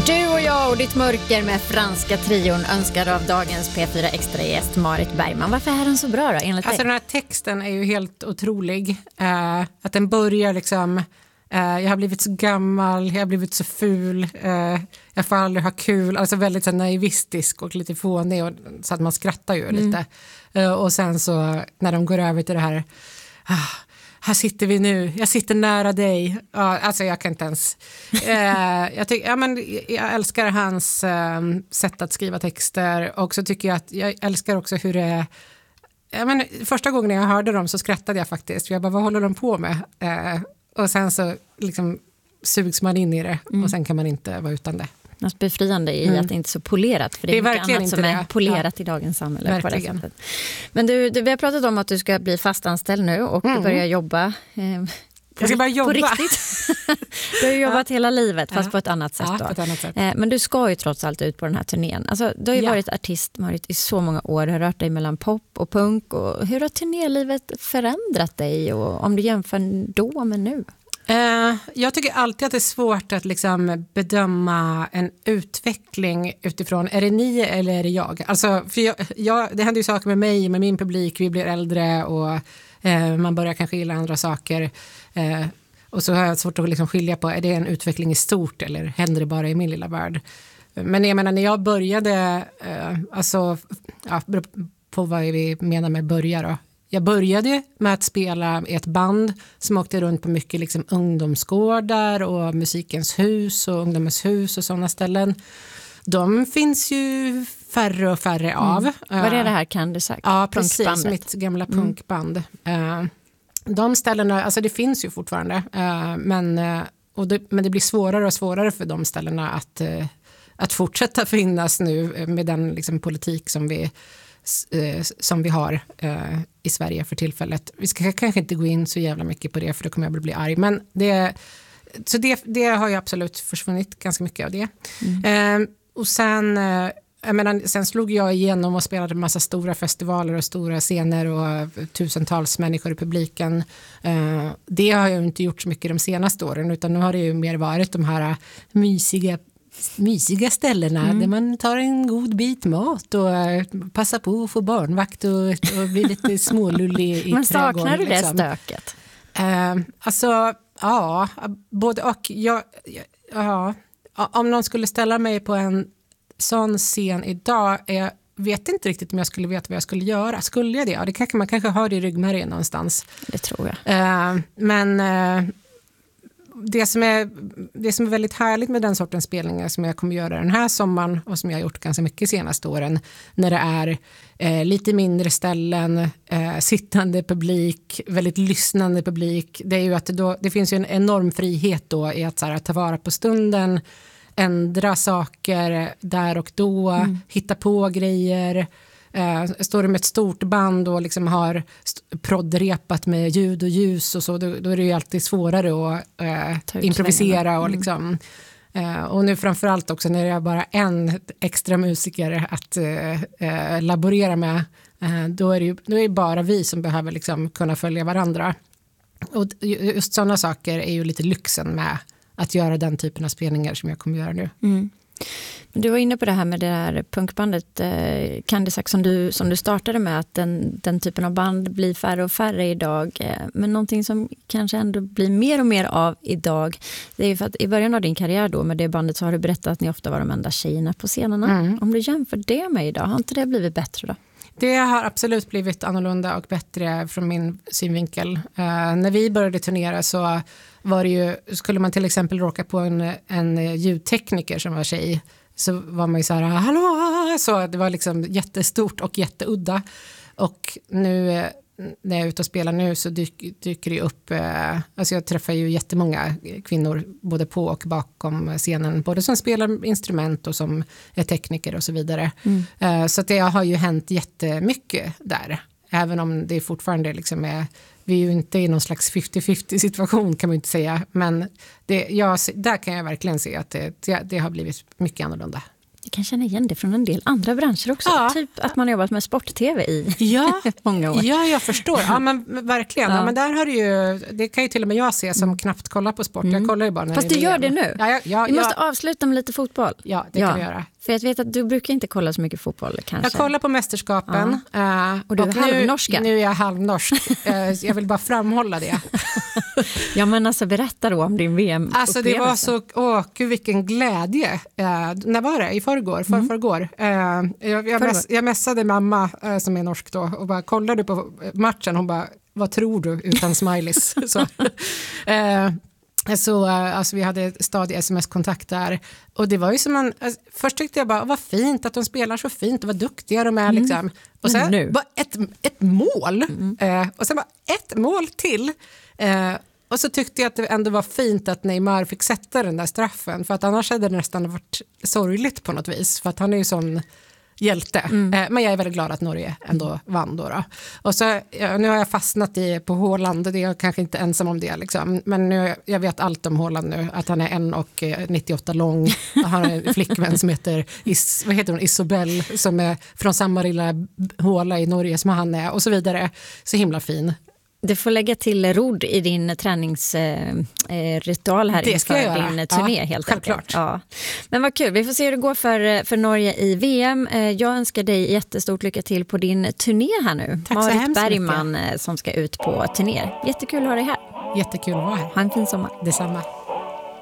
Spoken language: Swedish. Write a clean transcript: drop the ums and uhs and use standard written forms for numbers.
Du och jag och ditt mörker med franska trion önskar av dagens P4 Extra-gäst Marit Bergman. Varför är den så bra då, enligt dig? Alltså den här texten är ju helt otrolig. Att den börjar liksom... jag har blivit så gammal, jag har blivit så ful, jag får aldrig ha kul. Alltså väldigt så naivistisk och lite fånig. Och, så att man skrattar ju lite. Och sen så när de går över till det här... här sitter vi nu, jag sitter nära dig. Alltså jag kan inte ens... jag älskar hans sätt att skriva texter. Och så tycker jag att jag älskar också hur det är... första gången jag hörde dem så skrattade jag faktiskt. För jag bara, vad håller de på med? Och sen så liksom sugs man in i det. Och sen kan man inte vara utan det. Något befriande i att det inte är så polerat. För det är mycket annat som är polerat i dagens samhälle. Verkligen. På det sättet. Men du, vi har pratat om att du ska bli fastanställd nu och börja jobba. Jag ska bara jobba. På riktigt. Du har ju jobbat hela livet fast på ett annat sätt. Då. På ett annat sätt. Men du ska ju trots allt ut på den här turnén. Alltså, du har ju varit artist, Marit, i så många år. Du har rört dig mellan pop och punk. Och hur har turnélivet förändrat dig? Och om du jämför då med nu? Jag tycker alltid att det är svårt att liksom bedöma en utveckling utifrån, är det ni eller är det jag? Alltså, för det händer ju saker med mig, med min publik, vi blir äldre och man börjar kanske gilla andra saker. Och så har jag svårt att liksom skilja på, är det en utveckling i stort eller händer det bara i min lilla värld? Men jag menar, när jag började, på vad vi menar med börja då. Jag började med att spela i ett band som åkte runt på mycket liksom ungdomsgårdar och Musikens hus och Ungdomens hus och sådana ställen. De finns ju färre och färre av. Vad är det här, kan du säga? Ja, precis. Mitt gamla punkband. De ställena, alltså det finns ju fortfarande. Men det blir svårare och svårare för de ställena att fortsätta finnas nu med den liksom politik som vi har i Sverige för tillfället. Vi ska kanske inte gå in så jävla mycket på det, för då kommer jag bli arg. Men det har ju absolut försvunnit ganska mycket av det. Och sen slog jag igenom och spelade en massa stora festivaler och stora scener och tusentals människor i publiken. Det har jag inte gjort så mycket de senaste åren, utan nu har det ju mer varit de här mysiga ställena där man tar en god bit mat och passar på att få barnvakt och blir lite smålullig i trädgården. Men saknar du det liksom. stöket? Alltså, ja, både och. Om någon skulle ställa mig på en sån scen idag, jag vet inte riktigt om jag skulle veta vad jag skulle göra. Skulle jag det? Ja, det kanske man kanske har det i ryggmärgen någonstans. Det tror jag. Men det som är väldigt härligt med den sortens spelningar som jag kommer göra den här sommaren och som jag har gjort ganska mycket senaste åren, när det är lite mindre ställen, sittande publik, väldigt lyssnande publik, det är ju att det finns ju en enorm frihet då i att så här, ta vara på stunden, ändra saker där och då, hitta på grejer. Står det med ett stort band och liksom har proddrepat med ljud och ljus och så, då är det ju alltid svårare att improvisera och liksom, och nu framförallt också när det är bara en extra musiker att laborera med, då är det bara vi som behöver liksom kunna följa varandra, och just sådana saker är ju lite lyxen med att göra den typen av spelningar som jag kommer göra nu. Du var inne på det här med det här punkbandet Candysax som du startade med, att den typen av band blir färre och färre idag. Men någonting som kanske ändå blir mer och mer av idag, det är ju för att i början av din karriär då med det bandet så har du berättat att ni ofta var de enda tjejerna på scenerna. Om du jämför det med idag, har inte det blivit bättre då? Det har absolut blivit annorlunda och bättre från min synvinkel. När vi började turnera så var det ju, skulle man till exempel råka på en ljudtekniker som var tjej, så var man ju så här, hallå, så det var liksom jättestort och jätteudda. Och nu när jag är ute och spelar nu så dyker det upp, alltså jag träffar ju jättemånga kvinnor både på och bakom scenen, både som spelar instrument och som är tekniker och så vidare. Så att det har ju hänt jättemycket där, även om det fortfarande liksom är, vi är ju inte i någon slags 50-50 situation kan man inte säga, men där kan jag verkligen se att det har blivit mycket annorlunda. Jag kan känna igen det från en del andra branscher också. Ja. Typ att man har jobbat med sport-tv i många år. Ja, jag förstår. Ja, men verkligen. Ja, men där har du ju, det kan ju till och med jag se som knappt kollar på sport. Jag kollar ju bara när Fast det är du gör VM. det nu. Vi måste avsluta med lite fotboll. Ja, det kan vi göra. För jag vet att du brukar inte kolla så mycket fotboll kanske. Jag kollar på mästerskapen. Och du är halvnorska. Nu är jag halvnorsk. Jag vill bara framhålla det. Ja, men alltså berätta då om din VM-upplevelse. Alltså det var så, gud vilken glädje. När var det? I förrgår? Förrgår. Jag mässade mamma som är norsk då och bara kollade på matchen. Hon bara, vad tror du? Utan smileys. Alltså vi hade stadig sms-kontakt där och det var ju som först tyckte jag bara, vad fint att de spelar så fint och vad duktiga de är liksom. Och sen bara ett mål och sen bara ett mål till och så tyckte jag att det ändå var fint att Neymar fick sätta den där straffen, för att annars hade det nästan varit sorgligt på något vis, för att han är ju sån hjälte. Men jag är väldigt glad att Norge ändå vann då. Och så, nu har jag fastnat på Haaland och det är jag kanske inte ensam om det. Liksom. Men nu, jag vet allt om Haaland nu. Att han är 1,98 lång. Han har en flickvän som heter Isobel, som är från samma lilla håla i Norge som han är och så vidare. Så himla fin. Du får lägga till rodd i din träningsritual här inför din turné helt enkelt. Ja. Men vad kul, vi får se hur det går för Norge i VM. Jag önskar dig jättestort lycka till på din turné här nu. Tack så Marit Bergman som ska ut på turné. Jättekul att ha dig här. Jättekul att vara här. Ha en fin sommar. Detsamma.